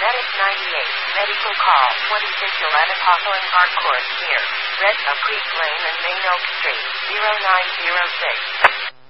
Medic 98, medical call, 2611 Hawthorne Hardcourt, near Red Oak Creek Lane and Main Oak Street, 0906.